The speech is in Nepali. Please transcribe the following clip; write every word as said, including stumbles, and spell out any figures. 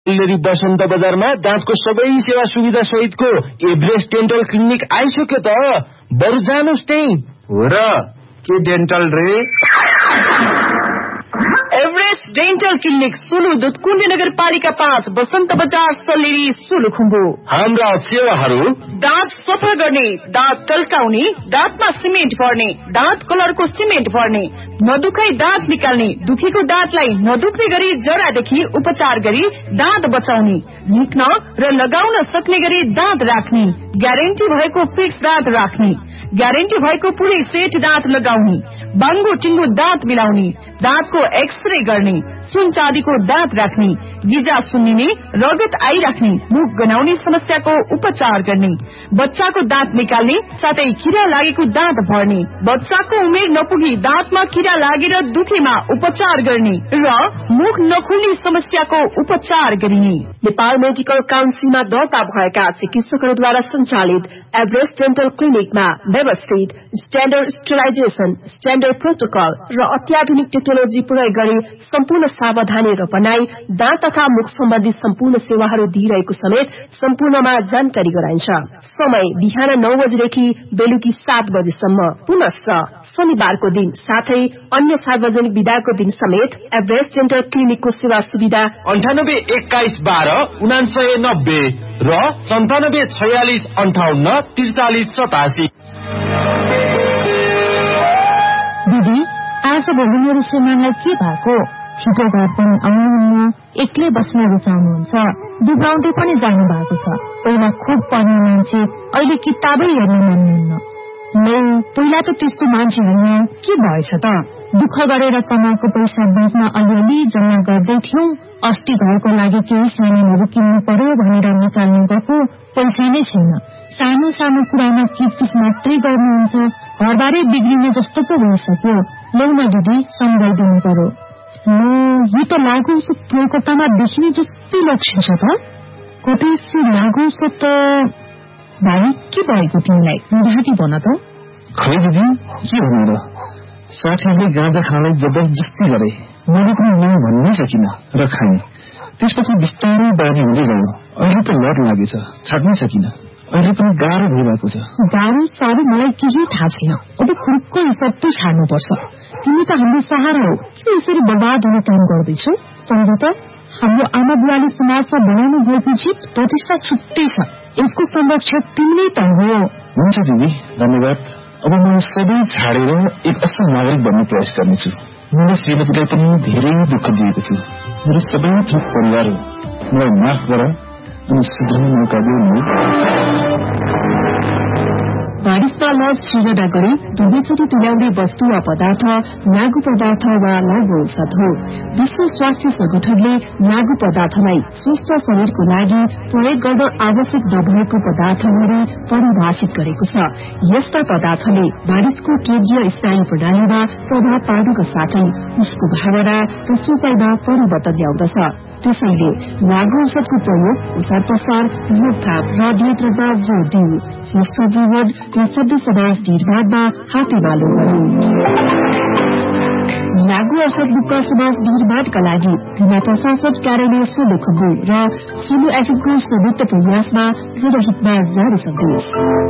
बसन्त बजारमा दाँतको सबै सेवा सुविधा सहितको एभरेस्ट डेन्टल क्लिनिक आइसक्यो त। बरु जानुस् त्यही। हो र के डेन्टल रे? Everest dental clinic Sulu Dudhkund नगरपालिका पाँच बसन्त बजार सल्लेरी सोलुखुम्बु। हाम्रा सेवाहरू दाँत सफा गर्ने, दाँत टल्काउने, दाँतमा सिमेन्ट भर्ने, दाँत कलरको सिमेन्ट भर्ने, नदुखाई दाँत निकाल्ने, दुखेको दाँतलाई नदुख्ने गरी जरादेखि उपचार गरी दाँत बचाउने, झिक्न र लगाउन सक्ने गरी दाँत राख्ने, ग्यारेन्टी भएको फिक्स दाँत राख्ने, ग्यारेन्टी भएको पुरै सेट दाँत लगाउने, बाङ्गो टिङ्गो दाँत मिलाउने, दाँतको एक्सरे गर्ने, सुन चाँदीको दाँत राख्ने, गिजा सुन्निने, रगत आइराख्ने, मुख गनाउने समस्याको उपचार गर्ने, बच्चाको दाँत निकाल्ने साथै किरा लागेको दाँत भर्ने, बच्चाको उमेर नपुगी दाँतमा किरा लागेर दुखेमा उपचार गर्ने र मुख नखुल्ने समस्याको उपचार गरिने। नेपाल मेडिकल काउन्सिलमा दर्ता भएका चिकित्सकहरूद्वारा सञ्चालित एभरेस्ट डेन्टल क्लिनिकमा व्यवस्थित स्ट्याण्डर्ड स्टेलाइजेसन, स्ट्याण्डर्ड प्रोटोकल र अत्याधुनिक टेक्नोलोजी प्रयोग गरी सम्पूर्ण सावधानी र बनाई दाँत तथा मुख सम्बन्धी सम्पूर्ण सेवाहरू दिइरहेको समेत सम्पूर्णमा जानकारी गराइन्छ। समय बिहान नौ बजेदेखि बेलुकी सात बजेसम्म। पुनश्च शनिबारको दिन साथै अन्य सार्वजनिक विदाको दिन समेत एभरेस्ट डेन्टल क्लिनिकको सेवा सुविधा अन्ठानब्बे एक्काइस बाह्र उनासय नब्बे र सन्तानब्बे छयालिस अन्ठाउन्न त्रिचालिस सतासी। दिदी आज भोलि मेरो श्रीमानलाई के भएको? छिटो घर पनि आउनुहुन्न, एक्लै बस्न रुचाउनुहुन्छ, दुब्राउँदै पनि जानु भएको छ। पहिला खुब पढ्ने मान्छे, अहिले किताबै हेर्न मान्नुहुन्न। नै पहिला त त्यस्तो मान्छे होइन, के भएछ त? दुःख गरेर कमाएको पैसा ब्याङ्कमा अलिअलि जम्मा गर्दै थियौं। अस्ति घरको लागि केही सामानहरू किन्नु पर्यो भनेर निकाल्नु गएको पैसा नै छैन। सानो सानो कुरामा किचकिच मात्रै गर्नुहुन्छ। घरबारै बिग्रिने जस्तो पो भइसक्यो। ल्याउन दिदी सम्झाइदिनु पर्यो। यो त लागु कोलकातामा देखिने जस्तै लक्षण छ त। कतै लागु त भाइ के भएको तिमीलाई? राति भन त। खै दिदी के भन्नु र, साथीहरूले गाँजा खानलाई जबरजस्ती गरे। मैले पनि नै भन्नै सकिन र खाएँ। त्यसपछि बिस्तारै बानी हुँदै गयो। अहिले त लड लागेछ, छाड्नै सकिन। अहिले पनि गाह्रो भइरहेको छ। गाह्रो साह्रो मलाई केही थाहा छैन। अब खुर्को हिसाबले छाड्नुपर्छ। तिमी त हाम्रो सहारा हो, किन यसरी बर्बाद हुने काम गर्दैछौ? सम्झ त, हाम्रो आमा बुवाले समाजमा बनाउनु भएको जित प्रतिष्ठा छुट्टै छ। यसको संरक्षक तिमीले त हो। हुन्छ दिदी, धन्यवाद। अब म सबै छाडेर एक असल नागरिक बन्ने प्रयास गर्नेछु। मैले श्रीमतीलाई पनि धेरै दुःख दिएको छु। मेरो सबै थोक परिवार हो, मलाई माफ गर अनि सुध्रने मौका दिनु। बारिशमा लज सृजना गरी दुवैचोटि तुल्याउने वस्तु वा पदार्थ लागू पदार्थ वा लागू औषध हो। विश्व स्वास्थ्य संगठनले लागू पदार्थलाई स्वस्थ शरीरको लागि प्रयोग गर्न आवश्यक नभएको पदार्थहरू परिभाषित गरेको छ। यस्ता पदार्थले मानिसको केन्द्रीय स्नायु प्रणालीमा प्रभाव पार्नुका साथै उसको भावना र सोचाइमा परिवर्तन ल्याउँदछ। त्यसैले लागू औषधको प्रयोग प्रसार प्रसार रोकथाम र नियन्त्रणमा जोड़ दिऊ। स्वस्थ जीवन र सभ्य समाज निर्माणमा हातेमालो गरौं। लागू औषध मुक्त समाज निर्माणका लागि जिल्ला प्रशासन कार्यालय सोलुखुम्बु र सोलु एफएमको संयुक्त प्रयासमा जनहितमा जारी सन्देश।